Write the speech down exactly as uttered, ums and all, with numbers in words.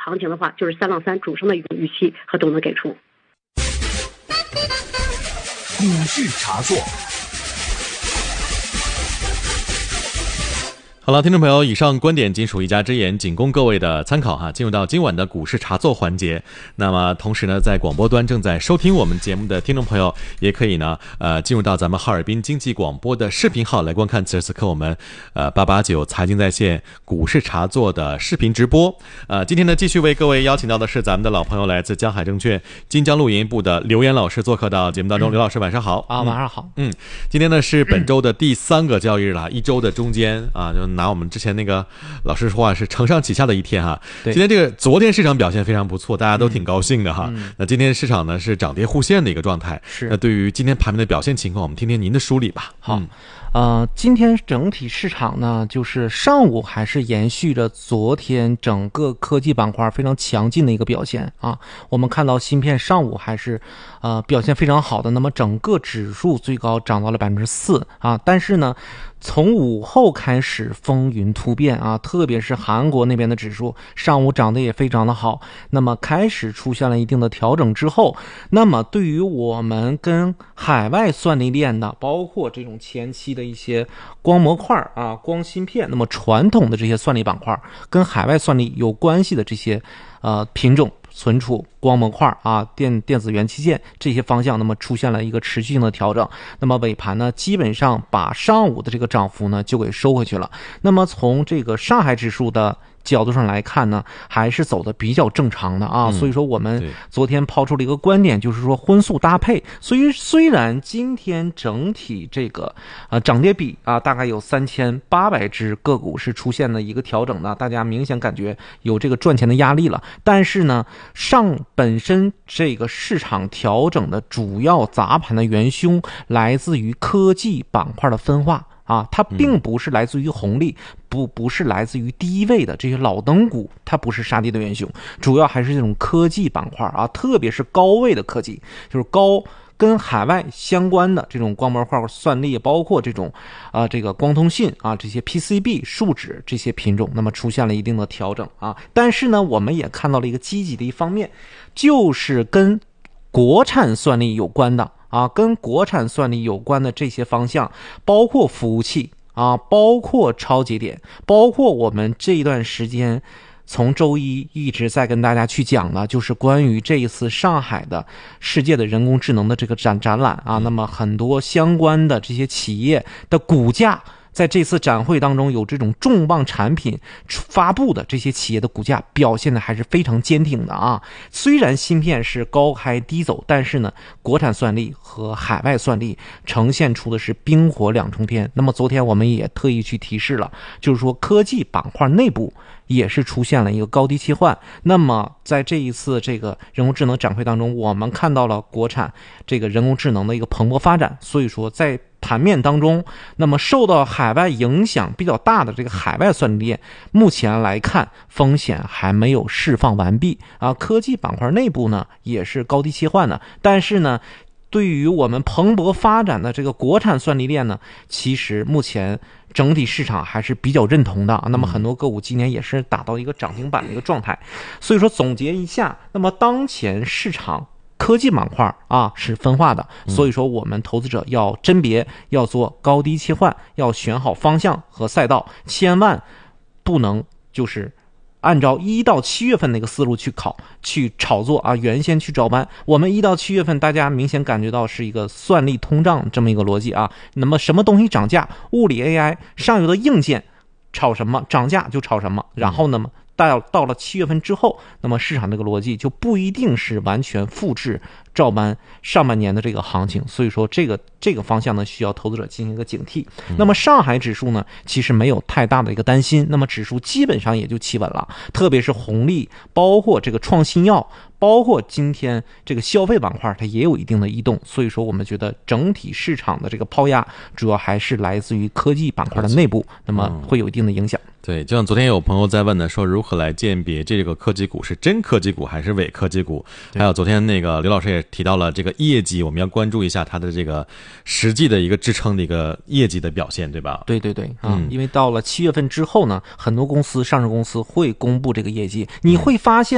行情的话，就是三万三主升的一种预期和都能给出。 股市茶座。 好了，听众朋友，以上观点仅属一家之言，仅供各位的参考哈。进入到今晚的股市茶座环节，那么同时呢，在广播端正在收听我们节目的听众朋友，也可以呢，呃，进入到咱们哈尔滨经济广播的视频号来观看此时此刻我们呃八八九财经在线股市茶座的视频直播。呃，今天呢，继续为各位邀请到的是咱们的老朋友，来自江海证券金江路营部的刘岩老师做客到节目当中。刘老师，晚上好。 啊，晚上好。 嗯，今天呢是本周的第三个交易日了，一周的中间啊，就拿我们之前那个老师说话是承上启下的一天哈。今天这个昨天市场表现非常不错，大家都挺高兴的哈。嗯、那今天市场呢是涨跌互现的一个状态。 是。 那对于今天盘面的表现情况，我们听听您的梳理吧。 好。嗯呃，今天整体市场呢，就是上午还是延续着昨天整个科技板块非常强劲的一个表现啊。我们看到芯片上午还是呃表现非常好的，那么整个指数最高涨到了百分之四啊。但是呢，从午后开始风云突变啊，特别是韩国那边的指数上午涨得也非常的好，那么开始出现了一定的调整之后，那么对于我们跟海外算力链的，包括这种前期的一些光模块啊、光芯片，那么传统的这些算力板块跟海外算力有关系的这些呃品种、存储、光模块啊、电电子元器件这些方向，那么出现了一个持续性的调整。那么尾盘呢，基本上把上午的这个涨幅呢就给收回去了。那么从这个上海指数的角度上来看呢，还是走的比较正常的啊，嗯、所以说我们昨天抛出了一个观点，就是说荤素搭配。所以虽然今天整体这个呃涨跌比啊，大概有三千八百只个股是出现了一个调整的，大家明显感觉有这个赚钱的压力了。但是呢，上本身这个市场调整的主要砸盘的元凶来自于科技板块的分化。啊，它并不是来自于红利，不不是来自于低位的这些老灯股，它不是杀跌的元凶，主要还是这种科技板块啊，特别是高位的科技，就是高跟海外相关的这种光模块、算力，包括这种啊、呃、这个光通信啊这些 P C B 树脂这些品种，那么出现了一定的调整啊。但是呢，我们也看到了一个积极的一方面，就是跟国产算力有关的。啊，跟国产算力有关的这些方向，包括服务器啊，包括超节点，包括我们这一段时间从周一一直在跟大家去讲的，就是关于这一次上海的世界的人工智能的这个展展览啊，那么很多相关的这些企业的股价。在这次展会当中，有这种重磅产品发布的这些企业的股价表现的还是非常坚挺的啊。虽然芯片是高开低走，但是呢，国产算力和海外算力呈现出的是冰火两重天。那么昨天我们也特意去提示了，就是说科技板块内部也是出现了一个高低切换。那么在这一次这个人工智能展会当中，我们看到了国产这个人工智能的一个蓬勃发展。所以说在盘面当中，那么受到海外影响比较大的这个海外算力链，目前来看风险还没有释放完毕啊。科技板块内部呢也是高低切换的，但是呢，对于我们蓬勃发展的这个国产算力链呢，其实目前整体市场还是比较认同的。那么很多个股今年也是达到一个涨停板的一个状态。所以说总结一下，那么当前市场科技板块啊是分化的，所以说我们投资者要甄别，要做高低切换，要选好方向和赛道，千万不能就是按照一到七月份那个思路去考去炒作啊，原先去照搬。我们一到七月份大家明显感觉到是一个算力通胀这么一个逻辑啊。那么什么东西涨价，物理 A I 上游的硬件炒什么涨价就炒什么，然后呢到到了七月份之后，那么市场这个逻辑就不一定是完全复制照搬上半年的这个行情。所以说这个这个方向呢，需要投资者进行一个警惕。那么上海指数呢，其实没有太大的一个担心，那么指数基本上也就企稳了，特别是红利，包括这个创新药，包括今天这个消费板块，它也有一定的异动。所以说我们觉得整体市场的这个抛压主要还是来自于科技板块的内部，那么会有一定的影响。 对，就像昨天有朋友在问的，说如何来鉴别这个科技股是真科技股还是伪科技股。还有昨天那个刘老师也提到了这个业绩，我们要关注一下它的这个实际的一个支撑的一个业绩的表现，对吧？ 对对对啊、嗯，因为到了七月份之后呢，很多公司上市公司会公布这个业绩，你会发现